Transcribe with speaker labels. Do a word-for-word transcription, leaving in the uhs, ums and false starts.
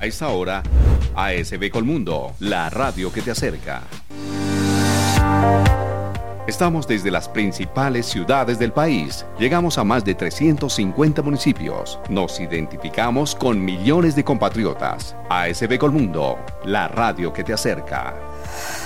Speaker 1: A esta hora, A S B Colmundo, la radio que te acerca. Estamos desde las principales ciudades del país. Llegamos a más de trescientos cincuenta municipios. Nos identificamos con millones de compatriotas. A S B Colmundo, la radio que te acerca.